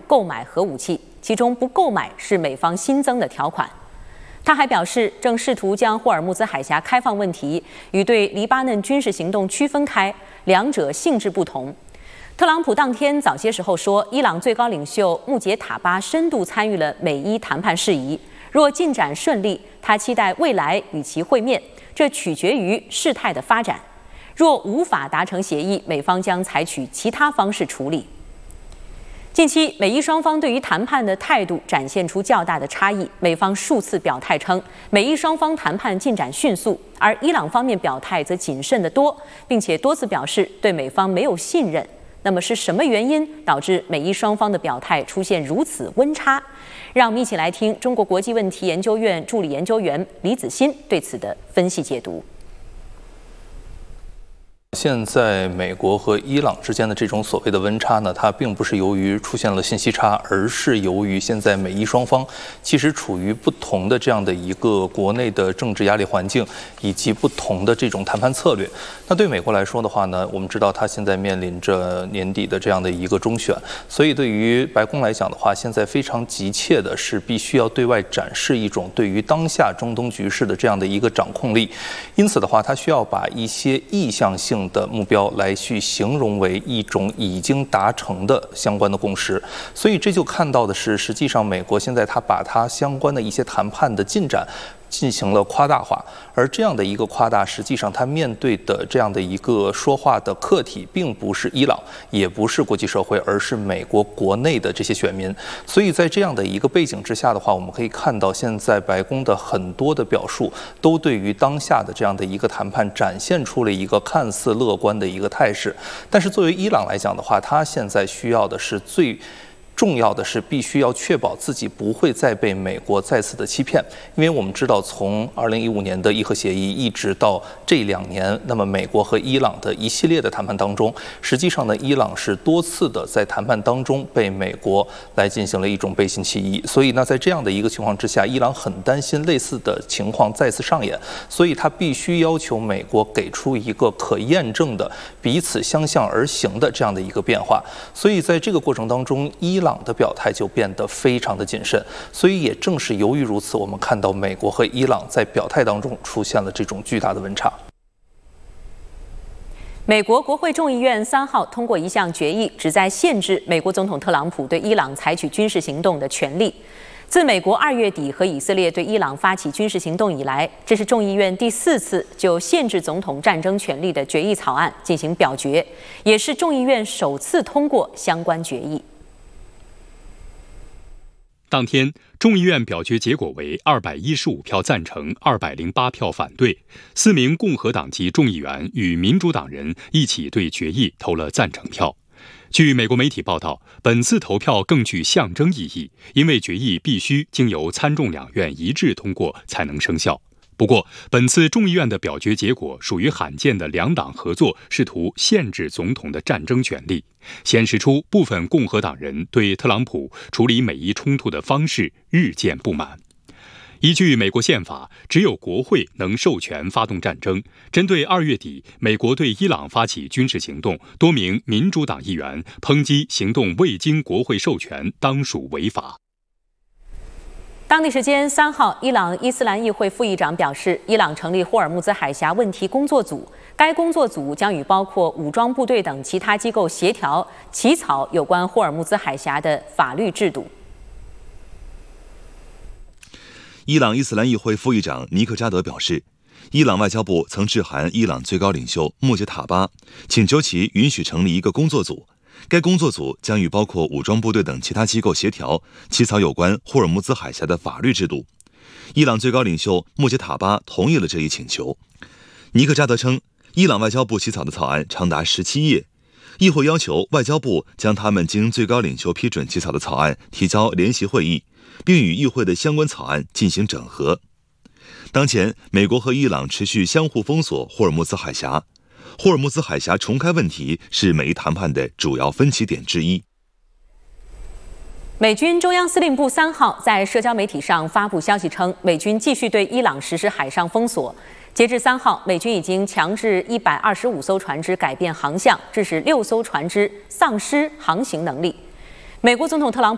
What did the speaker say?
购买核武器，其中不购买是美方新增的条款。他还表示，正试图将霍尔木兹海峡开放问题与对黎巴嫩军事行动区分开，两者性质不同。特朗普当天早些时候说，伊朗最高领袖穆杰塔巴深度参与了美伊谈判事宜，若进展顺利，他期待未来与其会面，这取决于事态的发展。若无法达成协议，美方将采取其他方式处理。近期，美伊双方对于谈判的态度展现出较大的差异。美方数次表态称，美伊双方谈判进展迅速，而伊朗方面表态则谨慎得多，并且多次表示对美方没有信任。那么是什么原因导致美伊双方的表态出现如此温差？让我们一起来听中国国际问题研究院助理研究员李子欣对此的分析解读。 现在美国和伊朗之间的这种所谓的温差呢，它并不是由于出现了信息差，而是由于现在美伊双方其实处于不同的这样的一个国内的政治压力环境，以及不同的这种谈判策略。那对美国来说的话呢，我们知道它现在面临着年底的这样的一个中选，所以对于白宫来讲的话，现在非常急切的是必须要对外展示一种对于当下中东局势的这样的一个掌控力。因此的话，它需要把一些意向性的目标来去形容为一种已经达成的相关的共识，所以这就看到的是，实际上美国现在它把它相关的一些谈判的进展进行了夸大化，而这样的一个夸大，实际上它面对的这样的一个说话的客体，并不是伊朗，也不是国际社会，而是美国国内的这些选民。所以在这样的一个背景之下的话，我们可以看到，现在白宫的很多的表述，都对于当下的这样的一个谈判展现出了一个看似乐观的一个态势。但是作为伊朗来讲的话，它现在需要的是最重要的是必须要确保自己不会再被美国再次的欺骗，因为我们知道从2015年的伊核协议一直到这2年，那么美国和伊朗的一系列的谈判当中，实际上呢，伊朗是多次的在谈判当中被美国来进行了一种背信弃义，所以呢，在这样的一个情况之下，伊朗很担心类似的情况再次上演，所以他必须要求美国给出一个可验证的彼此相向而行的这样的一个变化，所以在这个过程当中，伊朗的表态就变得非常的谨慎，所以也正是由于如此，我们看到美国和伊朗在表态当中出现了这种巨大的温差。 美国国会众议院3号通过一项决议，旨在限制美国总统特朗普对伊朗采取军事行动的权利。自美国2月底和以色列对伊朗发起军事行动以来，这是众议院第4次就限制总统战争权利的决议草案进行表决，也是众议院首次通过相关决议。 当天，众议院表决结果为215票赞成，208票反对。4名共和党籍众议员与民主党人一起对决议投了赞成票。据美国媒体报道，本次投票更具象征意义，因为决议必须经由参众两院一致通过才能生效。不过，本次众议院的表决结果属于罕见的两党合作试图限制总统的战争权利，显示出部分共和党人对特朗普处理美伊冲突的方式日渐不满。依据美国宪法，只有国会能授权发动战争。针对2月底美国对伊朗发起军事行动，多名民主党议员抨击行动未经国会授权，当属违法。 当地时间3号，伊朗伊斯兰议会副议长表示，伊朗成立霍尔木兹海峡问题工作组，该工作组将与包括武装部队等其他机构协调，起草有关霍尔木兹海峡的法律制度。 伊朗伊斯兰议会副议长尼克扎德表示，伊朗外交部曾致函伊朗最高领袖穆杰塔巴，请求其允许成立一个工作组。该工作组将与包括武装部队等其他机构协调，起草有关霍尔木兹海峡的法律制度。伊朗最高领袖穆杰塔巴同意了这一请求。尼克扎德称，伊朗外交部起草的草案长达17页，议会要求外交部将他们经最高领袖批准起草的草案提交联席会议，并与议会的相关草案进行整合。当前，美国和伊朗持续相互封锁霍尔木兹海峡。霍尔木兹海峡重开问题是美伊谈判的主要分歧点之一。 美军中央司令部3号在社交媒体上发布消息称，美军继续对伊朗实施海上封锁。截至3号，美军已经强制125艘船只改变航向，致使6艘船只丧失航行能力。美国总统特朗普